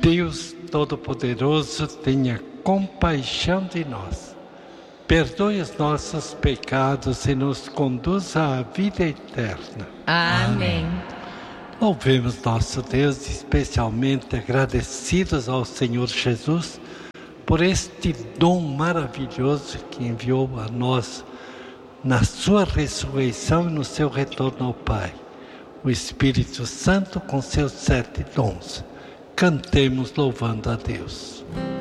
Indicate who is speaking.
Speaker 1: Deus Todo-Poderoso, tenha compaixão de nós. Perdoe os nossos pecados e nos conduza à vida eterna.
Speaker 2: Amém.
Speaker 1: Louvemos nosso Deus, especialmente agradecidos ao Senhor Jesus por este dom maravilhoso que enviou a nós na sua ressurreição e no seu retorno ao Pai. O Espírito Santo com seus 7 dons. Cantemos louvando a Deus.